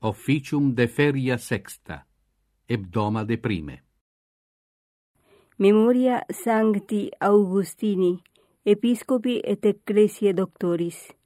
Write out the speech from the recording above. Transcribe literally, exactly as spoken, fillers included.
Officium de feria sexta, hebdoma de prime. Memoria Sancti Augustini, Episcopi et Ecclesiae Doctoris.